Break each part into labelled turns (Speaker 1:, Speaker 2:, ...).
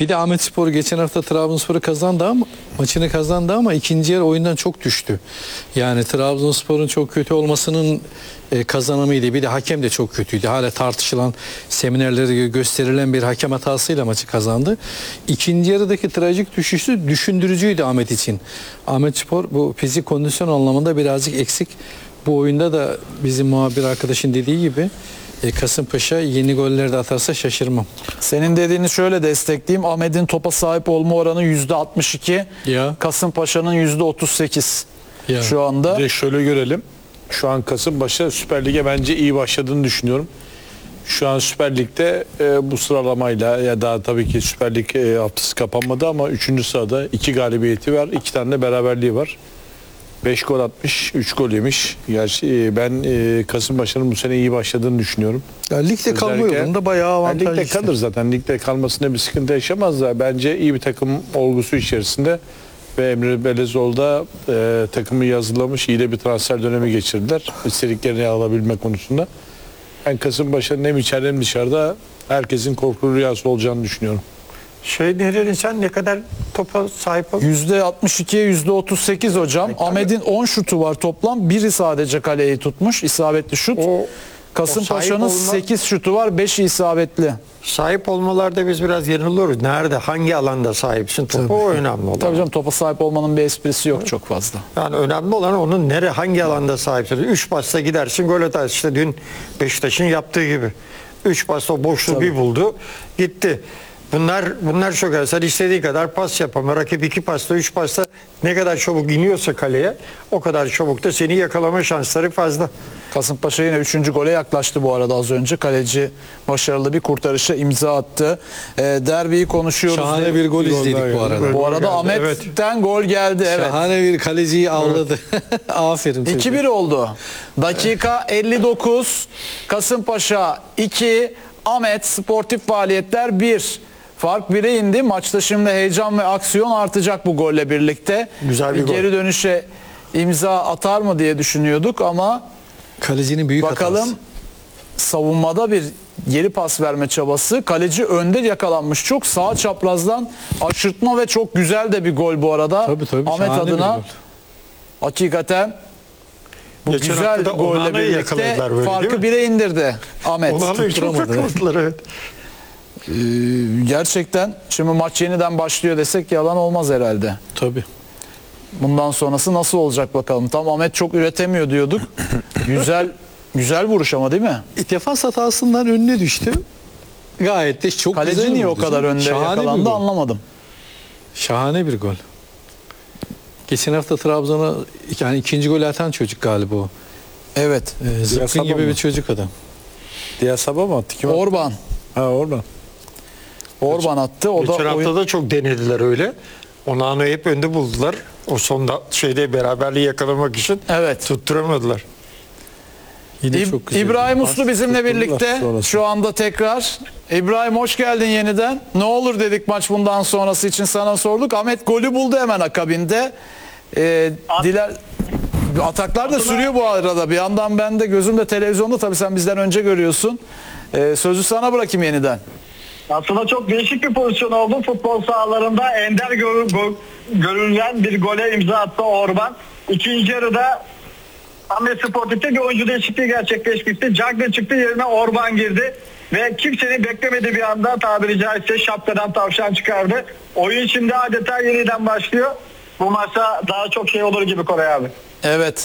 Speaker 1: Bir de Ahmetspor geçen hafta Trabzonspor'u kazandı ama maçını kazandı ama ikinci yarı oyundan çok düştü. Yani Trabzonspor'un çok kötü olmasının kazanımıydı. Bir de hakem de çok kötüydü. Hala tartışılan, seminerlerde gösterilen bir hakem hatasıyla maçı kazandı. İkinci yarıdaki trajik düşüşü düşündürücüydü Ahmet için. Ahmetspor bu fizik kondisyon anlamında birazcık eksik. Bu oyunda da bizim muhabir arkadaşın dediği gibi Kasımpaşa yeni goller de atarsa şaşırmam.
Speaker 2: Senin dediğini şöyle destekleyeyim. Ahmet'in topa sahip olma oranı %62.
Speaker 1: Ya.
Speaker 2: Kasımpaşa'nın %38
Speaker 1: Ya.
Speaker 2: şu anda.
Speaker 3: Bir de şöyle görelim. Şu an Kasımpaşa Süper Lig'e bence iyi başladığını düşünüyorum. Şu an Süper Lig'de bu sıralamayla ya daha tabii ki Süper Lig haftası kapanmadı ama 3. sırada 2 galibiyeti var. 2 tane de beraberliği var. 5 gol atmış, 3 gol yemiş. Gerçi ben Kasımpaşa'nın bu sene iyi başladığını düşünüyorum.
Speaker 1: Ya, ligde kalma
Speaker 3: Özellikle-
Speaker 1: yolunda bayağı avantajlı.
Speaker 3: Ligde kalır zaten. Ligde kalmasında bir sıkıntı yaşamaz da bence iyi bir takım olgusu içerisinde ve Emre Belezoğlu da takımı yazılamış, iyi de bir transfer dönemi geçirdiler. İstediklerini alabilme konusunda. Ben Kasımpaşa'nın hem içeride hem dışarıda herkesin korkulu rüyası olacağını düşünüyorum.
Speaker 4: Ne dedin sen, ne kadar topa sahip ol?
Speaker 2: %62'ye %38 hocam. Ahmet'in 10 şutu var toplam. Biri sadece kaleyi tutmuş. İsabetli şut.
Speaker 4: O
Speaker 2: Kasımpaşa'nın
Speaker 4: sahip olma-
Speaker 2: 8 şutu var. 5'i isabetli.
Speaker 4: Sahip olmalarda biz biraz yanılıyoruz. Nerede, hangi alanda sahipsin topa, o önemli olan.
Speaker 2: Tabii canım, topa sahip olmanın bir esprisi yok çok fazla.
Speaker 4: Yani önemli olan onun hangi alanda sahipsin. 3 pasla gidersin, gol atarsın. İşte dün Beşiktaş'ın yaptığı gibi. 3 pasla boşluğu bir buldu, gitti. Bunlar çok. Sen istediği kadar pas yap ama rakip 2 pasla 3 pasla ne kadar çabuk iniyorsa kaleye, o kadar çabuk da seni yakalama şansları fazla.
Speaker 2: Kasımpaşa yine 3. gole yaklaştı bu arada az önce. Kaleci başarılı bir kurtarışa imza attı. Derbiyi konuşuyoruz.
Speaker 1: Şahane bir gol izledik bu arada.
Speaker 2: Bu arada
Speaker 4: geldi,
Speaker 2: Ahmet'ten gol geldi. Evet.
Speaker 1: Şahane bir kaleciyi avladı. Aferin.
Speaker 2: 2-1 oldu. Dakika 59. Kasımpaşa 2. Ahmet sportif faaliyetler 1. Fark 1'e indi. Maçta şimdi heyecan ve aksiyon artacak bu golle birlikte.
Speaker 4: Güzel bir gol.
Speaker 2: Geri dönüşe imza atar mı diye düşünüyorduk ama
Speaker 1: Kalecinin büyük
Speaker 2: bakalım,
Speaker 1: hatası.
Speaker 2: savunmada bir geri pas verme çabası. Kaleci önde yakalanmış. Çok sağ çaprazdan aşırtma ve çok güzel de bir gol bu arada.
Speaker 1: Tabii,
Speaker 2: Ahmet
Speaker 1: şahane bir
Speaker 2: adına
Speaker 1: gol.
Speaker 2: hakikaten bu
Speaker 4: Geçen
Speaker 2: güzel
Speaker 4: hafta da
Speaker 2: golle
Speaker 4: Onana'yı
Speaker 2: birlikte
Speaker 4: yakaladılar böyle,
Speaker 2: farkı
Speaker 4: değil mi?
Speaker 2: 1'e indirdi Ahmet.
Speaker 4: Onana'yı çok
Speaker 1: tutturamadı.
Speaker 4: yakaladılar, evet.
Speaker 2: Gerçekten şimdi maç yeniden başlıyor desek yalan olmaz herhalde.
Speaker 1: Tabii.
Speaker 2: Bundan sonrası nasıl olacak bakalım. Tam Ahmet çok üretemiyor diyorduk. Güzel vuruş ama değil mi?
Speaker 1: Defans hatasından önüne düştü. Gayet de çok güzel
Speaker 2: Kaleci niye o
Speaker 1: vurdu
Speaker 2: kadar
Speaker 1: canım.
Speaker 2: önde
Speaker 1: Şahane bir
Speaker 2: yakalandı
Speaker 1: gol.
Speaker 2: anlamadım.
Speaker 1: Şahane bir gol. Geçen hafta Trabzon'a yani ikinci gol atan çocuk galiba o.
Speaker 2: Evet.
Speaker 1: Zıpkın
Speaker 3: Sabah
Speaker 1: gibi
Speaker 3: mı?
Speaker 1: bir çocuk adam.
Speaker 3: Diğer sabah mı attı? Kim attı?
Speaker 2: Orban.
Speaker 3: Ha oradan.
Speaker 2: Orban attı. O
Speaker 4: Geçen
Speaker 2: da
Speaker 4: hafta
Speaker 2: oyun...
Speaker 4: da çok denediler öyle. Onana'yı hep önde buldular. O sonda beraberliği yakalamak için
Speaker 2: Evet.
Speaker 4: tutturamadılar.
Speaker 1: Yine çok güzel.
Speaker 2: İbrahim Uslu bizimle
Speaker 3: tutturdular
Speaker 2: birlikte
Speaker 3: sonrası.
Speaker 2: şu anda tekrar. İbrahim hoş geldin yeniden. Ne olur dedik maç bundan sonrası için sana sorduk. Ahmet golü buldu hemen akabinde. Diler ataklar da sürüyor bu arada. Bir yandan ben de gözüm de televizyonda, tabii sen bizden önce görüyorsun. Sözü sana bırakayım yeniden.
Speaker 5: Aslında çok değişik bir pozisyon oldu. Futbol sahalarında ender görülen bir gole imza attı Orban. İkinci yarıda Ahmet Sportif'te bir oyuncu değişikliği gerçekleşmişti. Cagne çıktı, yerine Orban girdi. Ve kimsenin beklemediği bir anda, tabiri caizse şapkadan tavşan çıkardı. Oyun şimdi adeta yeniden başlıyor. Bu maçta daha çok şey olur gibi Koray abi.
Speaker 2: Evet,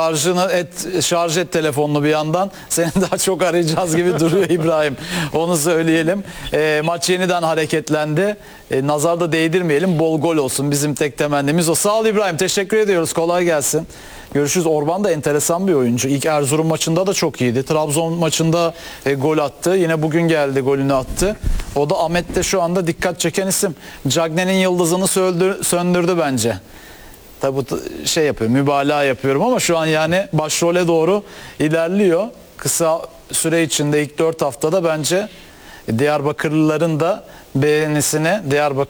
Speaker 2: şarj et telefonunu bir yandan. Seni daha çok arayacağız gibi duruyor İbrahim. Onu söyleyelim. Maç yeniden hareketlendi. Nazar da değdirmeyelim. Bol gol olsun. Bizim tek temennimiz o. Sağ ol İbrahim. Teşekkür ediyoruz. Kolay gelsin. Görüşürüz. Orban da enteresan bir oyuncu. İlk Erzurum maçında da çok iyiydi. Trabzon maçında gol attı. Yine bugün geldi, golünü attı. O da Ahmet'te şu anda dikkat çeken isim. Cagne'nin yıldızını söndürdü bence. Tabi yapıyor, mübalağa yapıyorum ama şu an yani başrole doğru ilerliyor. Kısa süre içinde ilk 4 haftada bence Diyarbakırlıların da beğenisini,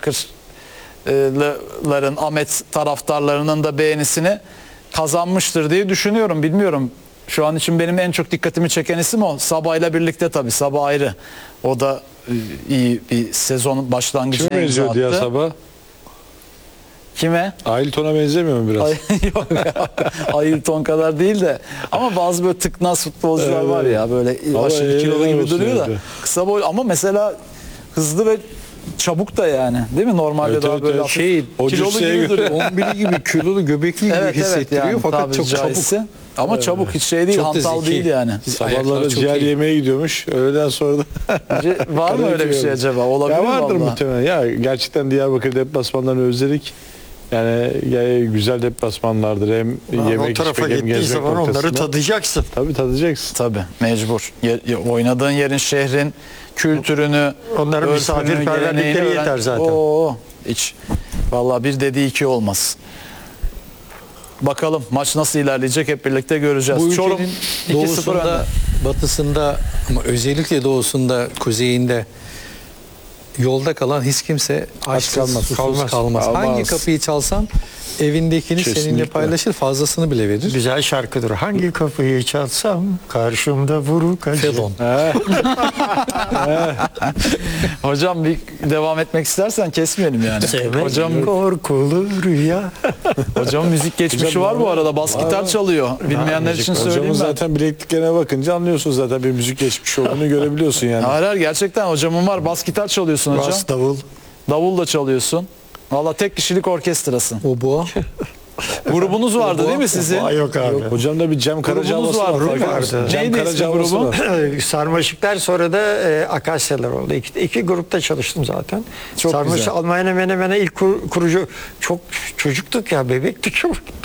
Speaker 2: Diyarbakırlıların, Ahmet taraftarlarının da beğenisini kazanmıştır diye düşünüyorum. Bilmiyorum. Şu an için benim en çok dikkatimi çeken isim o. Sabah'yla birlikte tabii. Sabah ayrı. O da iyi bir sezon başlangıcına
Speaker 3: Kime
Speaker 2: imza
Speaker 3: benziyordu ya
Speaker 2: attı.
Speaker 3: sabah?
Speaker 2: Kime?
Speaker 3: Ailton'a benzemiyor mu biraz?
Speaker 2: Ay, yok ya. Ayrton kadar değil de ama bazı böyle tıknaz futbolcular var ya böyle
Speaker 3: Ama
Speaker 2: aşırı kilolu gibi
Speaker 3: olsun
Speaker 2: duruyor da
Speaker 3: öyle.
Speaker 2: kısa boy ama mesela hızlı ve çabuk da yani değil mi? Normalde
Speaker 3: Evet,
Speaker 2: daha
Speaker 3: evet,
Speaker 2: böyle
Speaker 3: evet.
Speaker 2: hafif
Speaker 3: O
Speaker 2: kilolu
Speaker 3: cüsseye
Speaker 2: gibi
Speaker 3: göre.
Speaker 2: duruyor.
Speaker 1: 11'i gibi kilolu göbekli gibi
Speaker 2: Evet,
Speaker 1: hissettiriyor
Speaker 2: yani
Speaker 1: fakat
Speaker 2: tabiri
Speaker 1: çok çabuk.
Speaker 2: caizse. Ama çabuk hiç şey değil,
Speaker 1: Çok da
Speaker 2: hantal
Speaker 1: zeki.
Speaker 2: değil yani.
Speaker 3: Sabahları
Speaker 1: Ayakları çok
Speaker 3: ciğer
Speaker 1: iyi.
Speaker 3: yemeye gidiyormuş. Öğleden sonra da
Speaker 2: Var mı öyle bir şey acaba? Olabilir
Speaker 3: ya
Speaker 2: mi
Speaker 3: vardır
Speaker 2: vallahi?
Speaker 3: muhtemelen. Ya gerçekten Diyarbakır deplasmanlarını özledik. Yani ya, güzel deplasmanlardır. Hem yemek
Speaker 4: o tarafa
Speaker 3: içmek hem
Speaker 4: gittiği
Speaker 3: gezmek
Speaker 4: zaman onları
Speaker 3: noktasında.
Speaker 4: tadacaksın.
Speaker 3: Tabii tadacaksın.
Speaker 2: Tabii mecbur. Oynadığın yerin, şehrin kültürünü,
Speaker 4: Onların
Speaker 2: örfünü,
Speaker 4: misafirperverlikleri
Speaker 2: geleneğini
Speaker 4: yeter zaten.
Speaker 2: Oo, hiç. Vallahi bir dediği iki olmaz. Bakalım maç nasıl ilerleyecek hep birlikte göreceğiz.
Speaker 1: Bu
Speaker 2: Çorum
Speaker 1: ülkenin
Speaker 2: 2-0
Speaker 1: doğusunda,
Speaker 2: önde.
Speaker 1: batısında ama özellikle doğusunda, kuzeyinde yolda kalan hiç kimse açsız,
Speaker 3: kalmaz.
Speaker 1: susuz
Speaker 4: Kalmaz.
Speaker 1: kalmaz.
Speaker 3: Kalmaz.
Speaker 1: Hangi kapıyı çalsan evindekini seninle
Speaker 3: Kesinlikle.
Speaker 1: paylaşır, fazlasını bile verir.
Speaker 4: Güzel şarkıdır. Hangi kapıyı çalsam karşımda vuruk acı.
Speaker 1: Fedon.
Speaker 2: Hocam bir devam etmek istersen kesmeyelim yani.
Speaker 4: Sevmek
Speaker 2: Hocam
Speaker 4: korkulu rüya.
Speaker 2: hocam müzik geçmişi var bu arada. Bas gitar çalıyor. Bilmeyenler için
Speaker 3: Hocamın
Speaker 2: söyleyeyim ben.
Speaker 3: zaten bilekliklerine bakınca anlıyorsun zaten bir müzik geçmiş olduğunu görebiliyorsun yani.
Speaker 2: Hayır hayır, gerçekten hocamın var. Bas gitar çalıyorsun hocam.
Speaker 4: Bas davul.
Speaker 2: Davul da çalıyorsun. Valla tek kişilik orkestrasın.
Speaker 1: O boğa.
Speaker 2: Grubunuz vardı değil mi sizin?
Speaker 4: Aa, yok abi.
Speaker 3: Hocam da bir Cem Karaca
Speaker 2: Grubunuz
Speaker 3: havası
Speaker 2: vardı,
Speaker 3: var.
Speaker 2: değil mi?
Speaker 3: farkında mısın?
Speaker 4: Vardı.
Speaker 3: Cem
Speaker 2: Neydi
Speaker 3: Karaca
Speaker 2: ismi
Speaker 3: havası
Speaker 2: grubun?
Speaker 3: var.
Speaker 4: Sarmaşıklar sonra da Akasyalar oldu. İki grupta çalıştım zaten.
Speaker 2: Çok
Speaker 4: Sarmaşık
Speaker 2: güzel.
Speaker 4: Almanya Menemen'e ilk kurucu çok çocuktuk ya bebektik.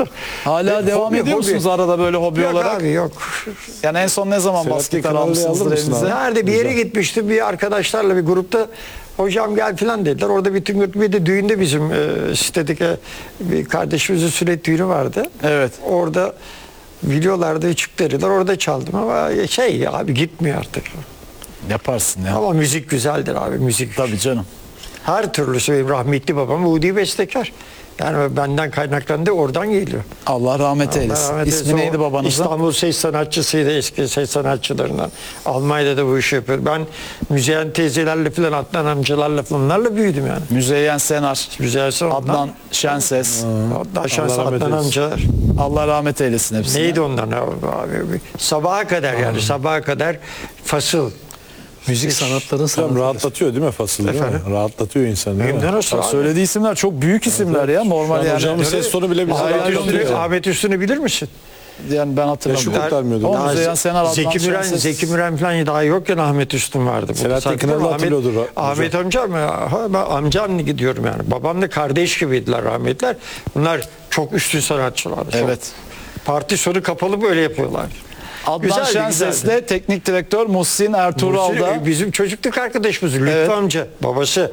Speaker 2: Hala devam
Speaker 4: Hobi,
Speaker 2: ediyor
Speaker 4: hobi.
Speaker 2: musunuz arada böyle hobi
Speaker 4: Yok
Speaker 2: olarak?
Speaker 4: abi yok.
Speaker 2: Yani en son ne zaman
Speaker 3: Selahattin
Speaker 2: bas gitar
Speaker 3: Kınalı'yı
Speaker 2: almışsınızdır
Speaker 3: aldın mısın
Speaker 2: elinize?
Speaker 3: abi?
Speaker 4: Nerede bir yere gitmiştim bir arkadaşlarla bir grupta. Hocam gel filan dediler. Orada bütün grup bir de düğünde bizim sitedeki bir kardeşimizin sünnet düğünü vardı.
Speaker 2: Evet.
Speaker 4: Orada videolarda çıktı dediler. Orada çaldım ama abi gitmiyor artık.
Speaker 2: Yaparsın ya.
Speaker 4: Ama müzik güzeldir abi müzik.
Speaker 2: Tabii canım.
Speaker 4: Her türlüsü benim rahmetli babam Udi bestekar. Yani benden kaynaklandı oradan geliyor.
Speaker 2: Allah rahmet eylesin.
Speaker 4: Allah rahmet eylesin.
Speaker 2: İsmi neydi
Speaker 4: O
Speaker 2: babanızın?
Speaker 4: İstanbul ses sanatçısıydı, eski ses sanatçılarından. Almanya'da da bu işi yapıyor. Ben Müzeyyen teyzelerle falan, Adnan amcalarla falan onlarla büyüdüm yani.
Speaker 2: Müzeyyen Senar,
Speaker 4: Müzeyyen
Speaker 2: Adnan Şenses.
Speaker 4: Adnan Şans,
Speaker 3: Allah rahmet
Speaker 4: Adnan
Speaker 3: eylesin.
Speaker 4: amcalar.
Speaker 2: Allah rahmet eylesin hepsine.
Speaker 4: Neydi ondan abi? Sabaha kadar yani sabaha kadar fasıl.
Speaker 1: Müzik sanatların
Speaker 3: Hocam
Speaker 1: sanatı.
Speaker 3: rahatlatıyor değil mi fasıl değil mi?
Speaker 4: Efendim?
Speaker 3: Rahatlatıyor insanı değil mi?
Speaker 4: Hem de nasıl abi?
Speaker 2: Söylediği isimler çok büyük isimler ya normal
Speaker 3: Şu an
Speaker 2: yani.
Speaker 3: hocamın ses tonu bile bize
Speaker 2: Ahmet
Speaker 3: rahatlatıyor.
Speaker 2: Üstün'ü-
Speaker 3: yani.
Speaker 4: Ahmet Üstün'ü bilir misin?
Speaker 2: Yani ben hatırlamıyorum.
Speaker 3: Yaşı kurtarmıyordu.
Speaker 2: O
Speaker 3: Daha
Speaker 2: Müzeyyen Senar, Adnan Şenses.
Speaker 4: Zeki Müren falan daha yokken Ahmet Üstün vardı. Bu
Speaker 3: Selahattin
Speaker 4: zaten
Speaker 3: Kınalı
Speaker 4: Ahmet-
Speaker 3: hatırlıyordur hocam.
Speaker 4: Ahmet amcam ben amcamla gidiyorum yani. Babamla kardeş gibiydiler rahmetler. Bunlar çok üstün sanatçılardı. Çok.
Speaker 2: Evet.
Speaker 4: Parti sonu kapalı böyle yapıyorlar.
Speaker 2: Adnan
Speaker 4: Güzeldi,
Speaker 2: Şenses'le
Speaker 4: güzeldi.
Speaker 2: teknik direktör Muhsin Ertuğrul da
Speaker 4: Bizim çocukluk arkadaşımız Lütfü
Speaker 2: Evet.
Speaker 4: amca. Babası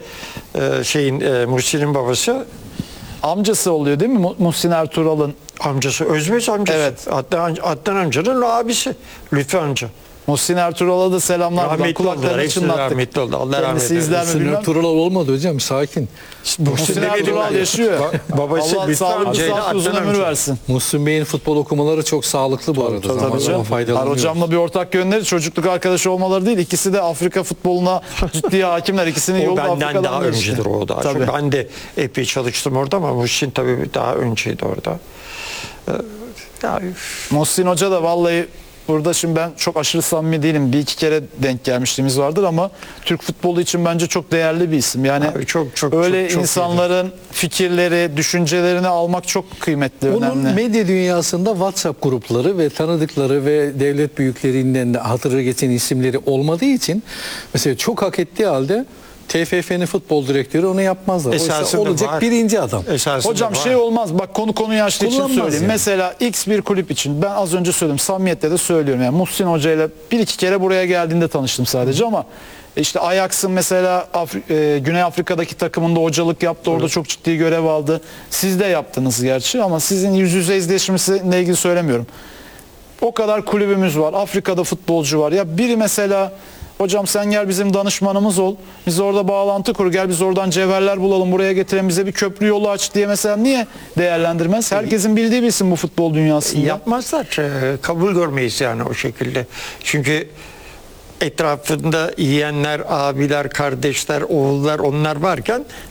Speaker 4: Muhsin'in babası.
Speaker 2: amcası oluyor değil mi Muhsin Ertuğrul'un?
Speaker 4: Amcası, Özmez amcası.
Speaker 2: Evet.
Speaker 4: Adnan amcanın abisi. Lütfü amca.
Speaker 2: Muhsin Ertuğrul'a da selamlar. buradan.
Speaker 4: Rahmetli oldular.
Speaker 2: Kulaklarını
Speaker 4: Hepsi
Speaker 2: çınlattık.
Speaker 4: rahmetli oldu. Allah rahmet
Speaker 2: Kendisi
Speaker 4: eylesin.
Speaker 2: izler mi bilmem.
Speaker 1: Sınır Tural olmadı hocam, sakin.
Speaker 2: Muhsin Ertuğrul yaşıyor.
Speaker 4: Babası
Speaker 2: Allah
Speaker 4: Lütfü
Speaker 2: sağlıklı
Speaker 4: amcayla
Speaker 2: sağlıklı uzun
Speaker 4: Adnan
Speaker 2: ömür
Speaker 4: amca.
Speaker 2: versin.
Speaker 1: Muhsin Bey'in futbol okumaları çok sağlıklı bu arada. Zaman
Speaker 2: Tabii
Speaker 1: zaman
Speaker 2: canım.
Speaker 1: faydalanıyoruz.
Speaker 2: Hocamla bir ortak yönleri çocukluk arkadaşı olmaları değil. İkisi de Afrika futboluna ciddi hakimler. İkisinin
Speaker 4: O
Speaker 2: yolu
Speaker 4: benden
Speaker 2: Afrika'dan
Speaker 4: daha
Speaker 2: geçti.
Speaker 4: öncedir o daha.
Speaker 2: Tabii.
Speaker 4: Çünkü ben de epey çalıştım orada ama Muhsin tabii daha önceydi orada. Ya,
Speaker 2: Muhsin Hoca da vallahi burada şimdi ben çok aşırı samimi değilim. Bir iki kere denk gelmişliğimiz vardır ama Türk futbolu için bence çok değerli bir isim. Yani
Speaker 4: Abi çok
Speaker 2: öyle
Speaker 4: çok
Speaker 2: insanların fikirleri, düşüncelerini almak çok kıymetli,
Speaker 1: Onun
Speaker 2: önemli.
Speaker 1: medya dünyasında WhatsApp grupları ve tanıdıkları ve devlet büyüklerinden de hatırı geçen isimleri olmadığı için mesela çok hak ettiği halde TFF'nin futbol direktörü onu yapmazlar. Oysa
Speaker 4: Esasında
Speaker 1: olacak
Speaker 4: var.
Speaker 1: birinci adam.
Speaker 4: esasında
Speaker 2: Hocam
Speaker 4: var.
Speaker 2: şey olmaz, bak konuyu açtığı için
Speaker 1: Kullanmaz
Speaker 2: söyleyeyim.
Speaker 1: yani.
Speaker 2: Mesela X bir kulüp için ben az önce söyledim, samimiyetle de söylüyorum. Yani Muhsin Hoca ile bir iki kere buraya geldiğinde tanıştım sadece ama işte Ajax'ın mesela Güney Afrika'daki takımında hocalık yaptı. Orada çok ciddi görev aldı. Siz de yaptınız gerçi ama sizin yüz yüze izleşmesiyle ilgili söylemiyorum. O kadar kulübümüz var. Afrika'da futbolcu var. Ya biri mesela hocam sen gel bizim danışmanımız ol. Biz orada bağlantı kur. Gel biz oradan cevherler bulalım. Buraya getirelim, bize bir köprü yolu aç diye mesela niye değerlendirmez? Herkesin bildiği bir isim bu futbol dünyasında.
Speaker 4: Yapmazlar. Kabul görmeyiz yani o şekilde. Çünkü etrafında yiyenler, abiler, kardeşler, oğullar onlar varken